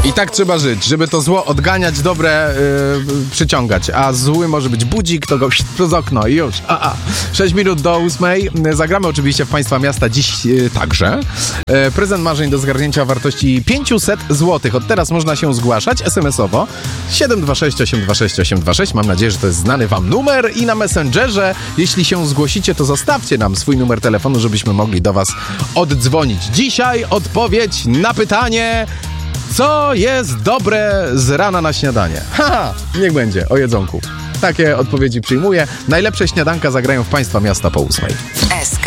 I tak trzeba żyć, żeby to zło odganiać, dobre przyciągać. A zły może być budzik, to go przez okno i już. 6 minut do 8. Zagramy oczywiście w Państwa miasta dziś także. Prezent marzeń do zgarnięcia o wartości 500 zł. Od teraz można się zgłaszać SMS-owo 726 826 826. Mam nadzieję, że to jest znany Wam numer i na Messengerze, jeśli się zgłosicie, to zostawcie nam swój numer telefonu, żebyśmy mogli do Was oddzwonić. Dzisiaj odpowiedź na pytanie: co jest dobre z rana na śniadanie? Niech będzie, o jedzonku. Takie odpowiedzi przyjmuję. Najlepsze śniadanka zagrają w Państwa miasta po 8. SK